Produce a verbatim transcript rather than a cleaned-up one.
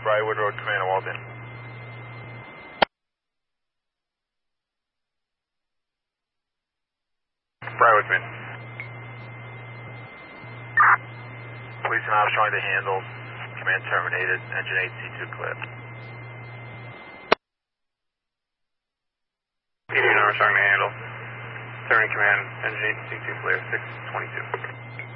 Briarwood Road, Command Walden. Briarwood, man. Police and ops showing the handles. Command terminated. Engine eight, C two clear. P D number showing the handle. Turning command. Engine eight, C two clear. six twenty-two.